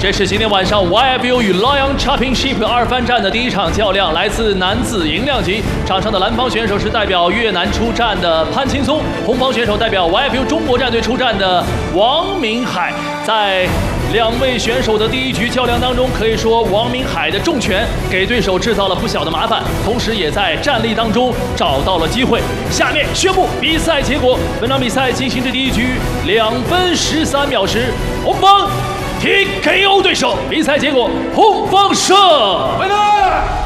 这是今天晚上 YFU 与 Lion Championship 二番战的第一场较量，来自男子银量级。场上的蓝方选手是代表越南出战的潘青松，红方选手代表 YFU 中国战队出战的王明海。在两位选手的第一局较量当中，可以说王明海的重拳给对手制造了不小的麻烦，同时也在战力当中找到了机会。下面宣布比赛结果，本场比赛进行至第一局2分13秒时，红方TKO 对手，比赛结果红方胜。